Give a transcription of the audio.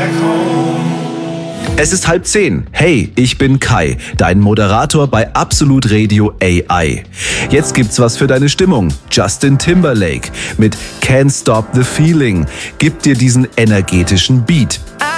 Es ist 9:30. Hey, ich bin Kai, dein Moderator bei Absolut Radio AI. Jetzt gibt's was für deine Stimmung. Justin Timberlake mit Can't Stop the Feeling gibt dir diesen energetischen Beat.